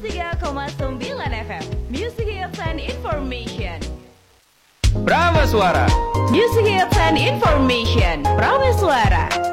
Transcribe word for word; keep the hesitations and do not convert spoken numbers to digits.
tiga koma sembilan F M. Music Hits and Information. Prameswara. Music Hits and Information. Prameswara.